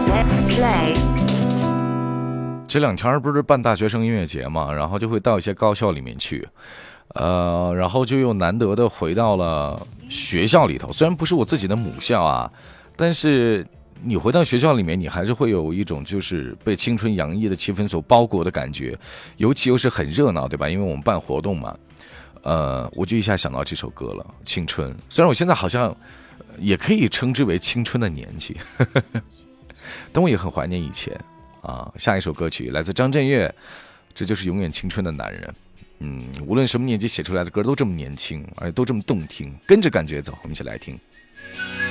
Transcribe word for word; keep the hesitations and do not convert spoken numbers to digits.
Play。 这两天不是办大学生音乐节嘛，然后就会到一些高校里面去，呃，然后就又难得的回到了学校里头。虽然不是我自己的母校啊，但是你回到学校里面，你还是会有一种就是被青春洋溢的气氛所包裹的感觉，尤其又是很热闹，对吧？因为我们办活动嘛，呃，我就一下想到这首歌了，《青春》。虽然我现在好像也可以称之为青春的年纪，呵呵呵，但我也很怀念以前啊。下一首歌曲来自张震岳，这就是永远青春的男人。嗯，无论什么年纪写出来的歌都这么年轻，而且都这么动听，跟着感觉走，我们一起来听。